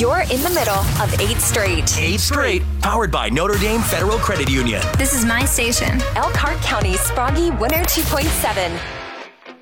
You're in the middle of 8 Straight. 8 Straight, powered by Notre Dame Federal Credit Union. This is my station. Elkhart County Sproggy Winner 2.7.